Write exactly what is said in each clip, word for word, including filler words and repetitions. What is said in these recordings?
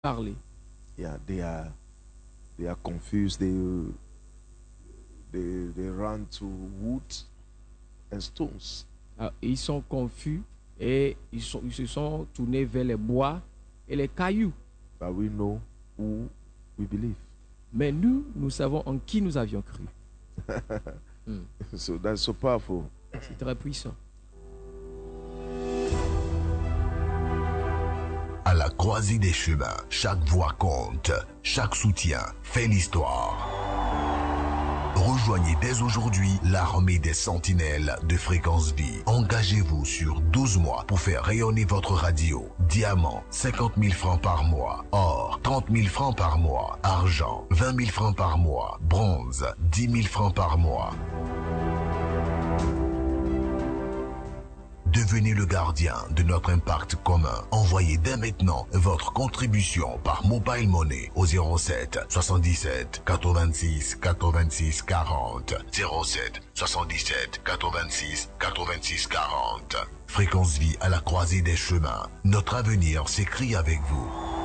parler. Yeah, they are they are confused. They they they run to wood and stones. Alors, ils sont confus et ils, sont, ils se sont tournés vers les bois et les cailloux. But we know who we believe. Mais nous, nous savons en qui nous avions cru. mm. So that's so powerful. C'est très puissant. À la croisée des chemins, chaque voix compte, chaque soutien fait l'histoire. Rejoignez dès aujourd'hui l'armée des sentinelles de Fréquence Vie. Engagez-vous sur douze mois pour faire rayonner votre radio. Diamant, cinquante mille francs par mois. Or, trente mille francs par mois. Argent, vingt mille francs par mois. Bronze, dix mille francs par mois. Devenez le gardien de notre impact commun. Envoyez dès maintenant votre contribution par Mobile Money au zéro sept soixante-dix-sept quatre-vingt-six quatre-vingt-six quarante. zéro sept soixante-dix-sept quatre-vingt-six quatre-vingt-six quarante. Fréquence Vie à la croisée des chemins. Notre avenir s'écrit avec vous.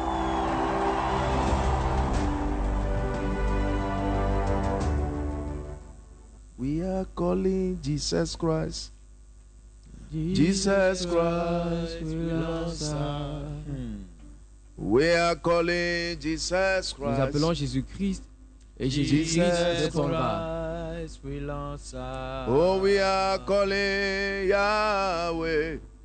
We are calling Jesus Christ. Jesus Christ will answer. We are calling Jesus Christ. Nous appelons Jésus-Christ et Jésus-Christ répondra. Oh, we are calling Yahweh.